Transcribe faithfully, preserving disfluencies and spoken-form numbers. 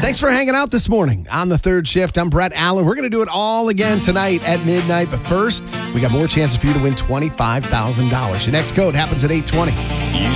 Thanks for hanging out this morning on the third shift. I'm Brett Allen. We're going to do it all again tonight at midnight. But first, we got more chances for you to win twenty-five thousand dollars. Your next code happens at eight twenty.